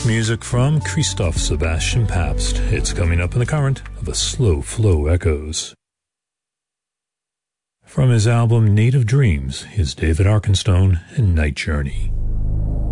Music from Christoph Sebastian Pabst. It's coming up in the current of a Slow Flow Echoes. From his album Native Dreams is David Arkenstone and Night Journey.